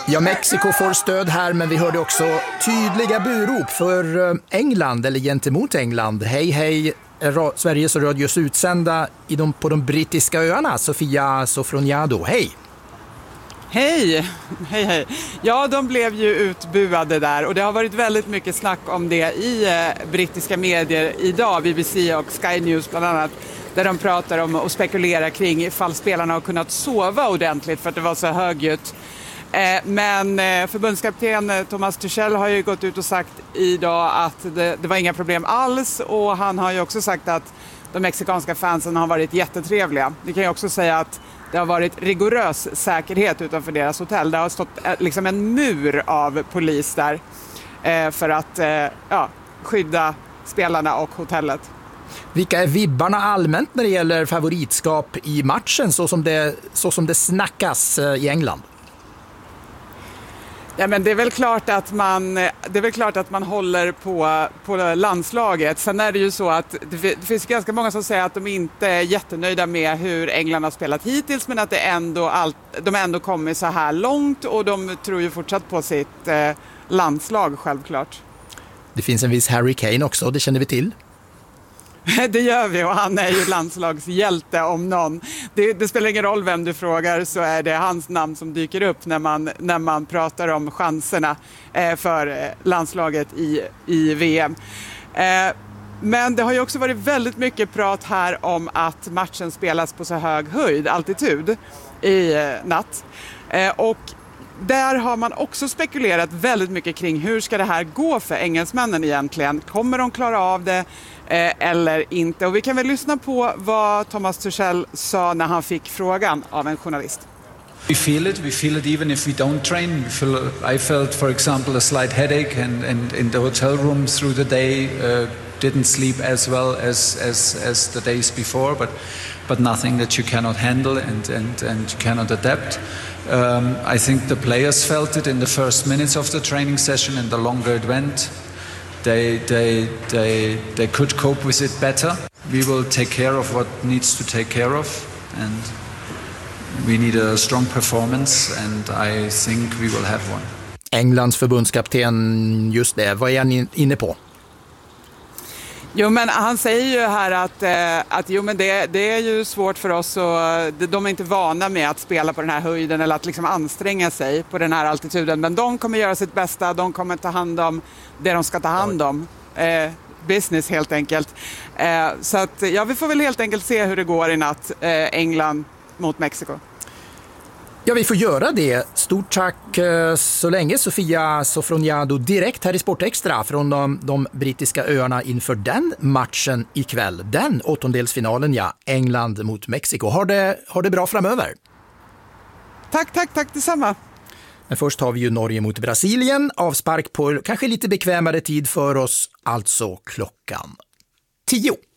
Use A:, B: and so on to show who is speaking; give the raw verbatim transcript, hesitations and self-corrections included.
A: Ja, Mexiko får stöd här, men vi hörde också tydliga burop för England, eller gentemot England. Hej, hej, Ra- Sveriges radios utsända i de, på de brittiska öarna, Sofia Sofroniado. Hej!
B: Hej, hej, hej. Ja, de blev ju utbuade där och det har varit väldigt mycket snack om det i eh, brittiska medier idag, B B C och Sky News bland annat, där de pratar om och spekulerar kring ifall spelarna har kunnat sova ordentligt för att det var så högljutt. Eh, men eh, förbundskapten eh, Thomas Tuchel har ju gått ut och sagt idag att det, det var inga problem alls, och han har ju också sagt att de mexikanska fansen har varit jättetrevliga. Vi kan ju också säga att det har varit rigorös säkerhet utanför deras hotell. Det har stått eh, liksom en mur av polis där eh, för att eh, ja, skydda spelarna och hotellet.
A: Vilka är vibbarna allmänt när det gäller favoritskap i matchen, så som det, så som det snackas eh, i England?
B: Ja, men det är väl klart att man, det är väl klart att man håller på, på landslaget. Sen är det ju så att det, det finns ganska många som säger att de inte är jättenöjda med hur England har spelat hittills, men att det ändå allt, de ändå kommer så här långt, och de tror ju fortsatt på sitt eh, landslag självklart.
A: Det finns en viss Harry Kane också, det känner vi till.
B: Det gör vi, och han är ju landslagshjälte om någon. Det, det spelar ingen roll vem du frågar, så är det hans namn som dyker upp när man, när man pratar om chanserna eh, för eh, landslaget i, i V M. Eh, men det har ju också varit väldigt mycket prat här om att matchen spelas på så hög höjd, altitud, i eh, natt. Eh, och där har man också spekulerat väldigt mycket kring hur ska det här gå för engelsmännen egentligen. Kommer de klara av det eh, eller inte? Och vi kan väl lyssna på vad Thomas Tuchel sa när han fick frågan av en journalist.
C: We feel it. We feel it even if we don't train. We feel, I felt, for example, a slight headache, and, and in the hotel room through the day, uh, didn't sleep as well as, as, as the days before, but, but nothing that you cannot handle and, and, and you cannot adapt. Um, I think the players felt it in the first minutes of the training session, and the longer it went, they, they, they, they could cope with it better. We will take care of what needs to take care of, and we need a strong performance, and I think we will have one.
A: Englands förbundskapten, just det, vad är han inne på?
B: Jo, men han säger ju här att, eh, att jo, men det, det är ju svårt för oss, och de är inte vana med att spela på den här höjden eller att liksom anstränga sig på den här altituden, men de kommer göra sitt bästa, de kommer ta hand om det de ska ta hand om. Eh, business helt enkelt. Eh, så att, ja, vi får väl helt enkelt se hur det går i natt, eh, England mot Mexiko.
A: Ja, vi får göra det. Stort tack så länge, Sofia Sofroniado, direkt här i Sportextra från de, de brittiska öarna inför den matchen ikväll. Den åttondelsfinalen, ja, England mot Mexiko. Har det, har det bra framöver?
B: Tack, tack, tack detsamma.
A: Men först har vi ju Norge mot Brasilien. Avspark på kanske lite bekvämare tid för oss, alltså klockan tio.